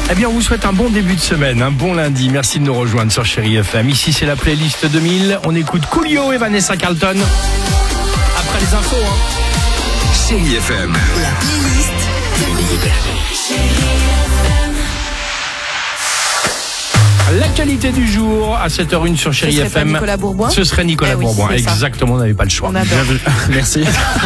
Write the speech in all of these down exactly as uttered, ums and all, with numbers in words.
Eh bien, on vous souhaite un bon début de semaine, un bon lundi. Merci de nous rejoindre sur Chérie F M. Ici, c'est la playlist deux mille. On écoute Coolio et Vanessa Carlton. Après les infos, hein. Chérie F M. La playlist deux mille. L'actualité du jour à sept heures zéro un sur Chérie Ce serait F pas M. Nicolas Bourboin Ce serait Nicolas Eh oui, Bourboin. c'est ça. Exactement, on n'avait pas le choix. On adore. Merci.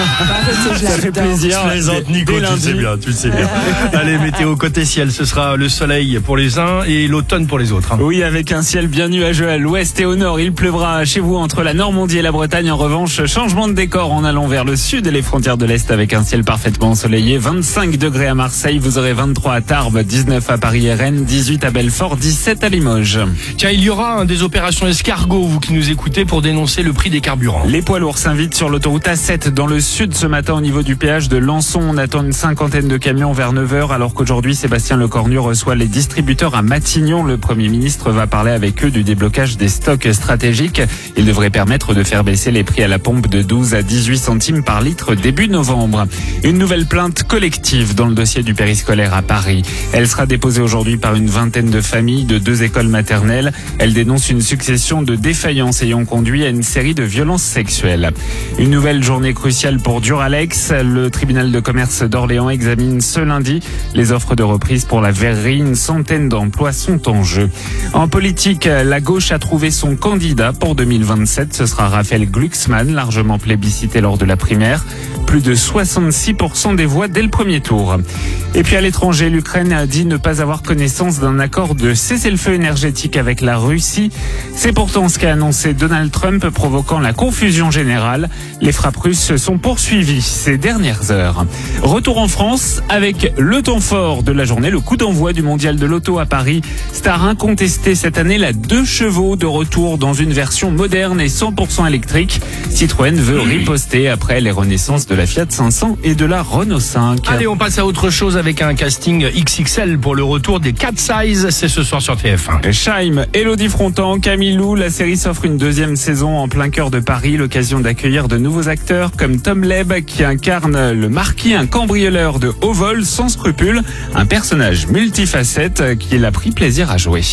Ça fait plaisir. Je plaisante, Nico, Dès tu le lundi. sais bien, tu le sais bien. Allez, météo côté ciel, ce sera le soleil pour les uns et l'automne pour les autres. hein. Oui, avec un ciel bien nuageux à l'ouest et au nord. Il pleuvra chez vous entre la Normandie et la Bretagne. En revanche, changement de décor en allant vers le sud et les frontières de l'Est avec un ciel parfaitement ensoleillé. vingt-cinq degrés à Marseille, vous aurez vingt-trois à Tarbes, dix-neuf à Paris et Rennes, dix-huit à Belfort, dix-sept à Limoges. Tiens, il y aura hein, des opérations escargot, vous qui nous écoutez, pour dénoncer le prix des carburants. Les poids lourds s'invitent sur l'autoroute A sept dans le sud ce matin au niveau du péage de Lançon. On attend une cinquantaine de camions vers neuf heures alors qu'aujourd'hui Sébastien Lecornu reçoit les distributeurs à Matignon. Le Premier ministre va parler avec eux du déblocage des stocks stratégiques. Il devrait permettre de faire baisser les prix à la pompe de douze à dix-huit centimes par litre début novembre. Une nouvelle plainte collective dans le dossier du périscolaire à Paris. Elle sera déposée aujourd'hui par une vingtaine de familles de deux écoles maternelles. Elle dénonce une succession de défaillances ayant conduit à une série de violences sexuelles. Une nouvelle journée cruciale pour Duralex. Le tribunal de commerce d'Orléans examine ce lundi les offres de reprise pour la verrerie. Une centaine d'emplois sont en jeu. En politique, la gauche a trouvé son candidat pour deux mille vingt-sept. Ce sera Raphaël Glucksmann, largement plébiscité lors de la primaire. Plus de soixante-six pour cent des voix dès le premier tour. Et puis à l'étranger, l'Ukraine a dit ne pas avoir connaissance d'un accord de cessez-le-feu énergétique avec la Russie. C'est pourtant ce qu'a annoncé Donald Trump, provoquant la confusion générale. Les frappes russes se sont poursuivies ces dernières heures. Retour en France avec le temps fort de la journée, le coup d'envoi du mondial de l'auto à Paris. Star incontesté cette année, la deux chevaux de retour dans une version moderne et cent pour cent électrique. Citroën veut riposter après les renaissances de la Fiat cinq cents et de la Renault cinq. Allez, on passe à autre chose avec un casting X X L pour le retour des Cat Size. C'est ce soir sur T F un. Scheim, Élodie Frontan, Camille Lou, la série s'offre une deuxième saison en plein cœur de Paris, l'occasion d'accueillir de nouveaux acteurs comme Tom Leb qui incarne le marquis, un cambrioleur de haut vol sans scrupules, un personnage multifacette qu'il a pris plaisir à jouer.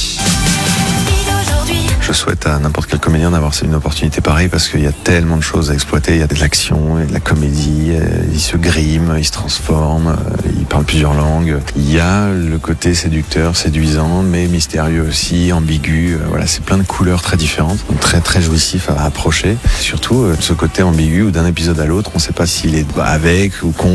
Je souhaite à n'importe quel comédien d'avoir une opportunité pareille parce qu'il y a tellement de choses à exploiter. Il y a de l'action, il y a de la comédie, il se grime, il se transforme, il parle plusieurs langues. Il y a le côté séducteur, séduisant, mais mystérieux aussi, ambigu. Voilà, c'est plein de couleurs très différentes, donc très très jouissif à approcher. Surtout ce côté ambigu où d'un épisode à l'autre, on ne sait pas s'il est avec ou contre.